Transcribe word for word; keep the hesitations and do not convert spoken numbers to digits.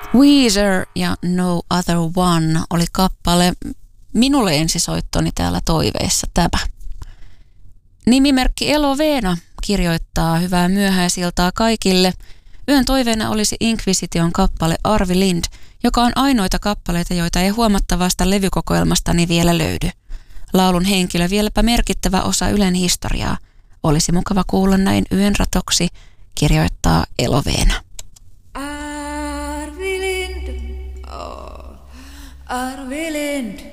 Weezer ja No Other One oli kappale. Minulle ensisoittoni täällä toiveissa tämä. Nimimerkki Eloveena kirjoittaa hyvää myöhäisiltaa kaikille. Yön toiveena olisi Inquisition kappale Arvi Lind, joka on ainoita kappaleita, joita ei huomattavasta levykokoelmastani vielä löydy. Laulun henkilö vieläpä merkittävä osa Ylen historiaa. Olisi mukava kuulla näin yön ratoksi, kirjoittaa Eloveena. Arvi Lind, oh, Arvi Lind.